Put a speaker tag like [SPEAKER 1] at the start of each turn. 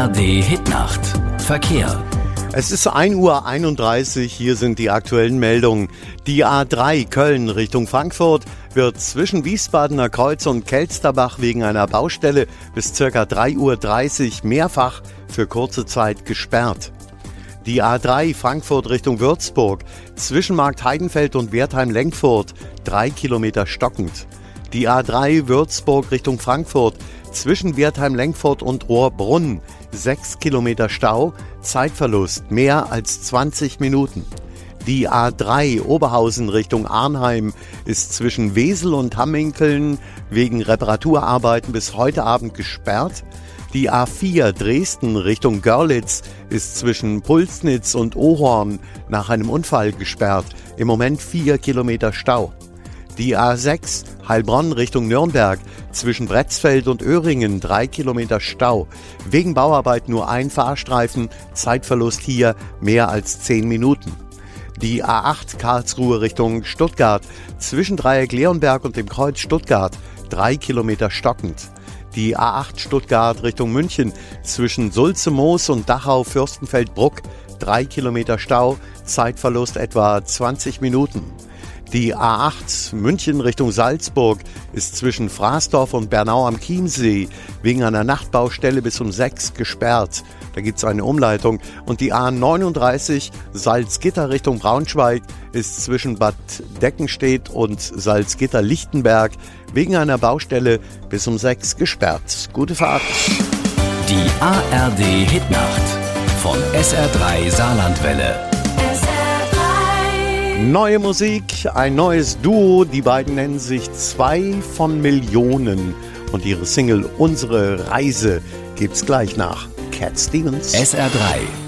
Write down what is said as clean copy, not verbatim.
[SPEAKER 1] ARD Hitnacht. Verkehr.
[SPEAKER 2] Es ist 1:31 Uhr, hier sind die aktuellen Meldungen. Die A3 Köln Richtung Frankfurt wird zwischen Wiesbadener Kreuz und Kelsterbach wegen einer Baustelle bis ca. 3:30 Uhr mehrfach für kurze Zeit gesperrt. Die A3 Frankfurt Richtung Würzburg zwischen Markt Heidenfeld und Wertheim-Lenkfurt 3 Kilometer stockend. Die A3 Würzburg Richtung Frankfurt zwischen Wertheim-Lenkfurt und Ohrbrunn 6 Kilometer Stau, Zeitverlust mehr als 20 Minuten. Die A3 Oberhausen Richtung Arnheim ist zwischen Wesel und Hamminkeln wegen Reparaturarbeiten bis heute Abend gesperrt. Die A4 Dresden Richtung Görlitz ist zwischen Pulsnitz und Ohorn nach einem Unfall gesperrt. Im Moment 4 Kilometer Stau. Die A6 Heilbronn Richtung Nürnberg zwischen Bretzfeld und Öhringen 3 Kilometer Stau. Wegen Bauarbeit nur ein Fahrstreifen, Zeitverlust hier mehr als 10 Minuten. Die A8 Karlsruhe Richtung Stuttgart zwischen Dreieck Leonberg und dem Kreuz Stuttgart 3 Kilometer stockend. Die A8 Stuttgart Richtung München zwischen Sulze-Moos und Dachau-Fürstenfeldbruck 3 Kilometer Stau, Zeitverlust etwa 20 Minuten. Die A8 München Richtung Salzburg ist zwischen Fraßdorf und Bernau am Chiemsee wegen einer Nachtbaustelle bis um 6 gesperrt. Da gibt es eine Umleitung. Und die A39 Salzgitter Richtung Braunschweig ist zwischen Bad Deckenstedt und Salzgitter-Lichtenberg wegen einer Baustelle bis um 6 gesperrt. Gute Fahrt.
[SPEAKER 1] Die ARD Hitnacht von SR3 Saarlandwelle.
[SPEAKER 2] Neue Musik, ein neues Duo, die beiden nennen sich 2 von Millionen und ihre Single Unsere Reise gibt's gleich nach Cat Stevens.
[SPEAKER 1] SR3